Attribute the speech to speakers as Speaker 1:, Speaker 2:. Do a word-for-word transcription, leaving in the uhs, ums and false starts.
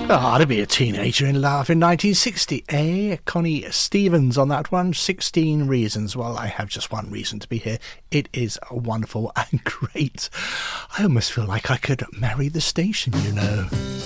Speaker 1: Ah, to be a teenager in love in nineteen sixty, eh? Connie Stevens on that one. sixteen reasons. Well, I have just one reason to be here. It is wonderful and great. I almost feel like I could marry the station, you know.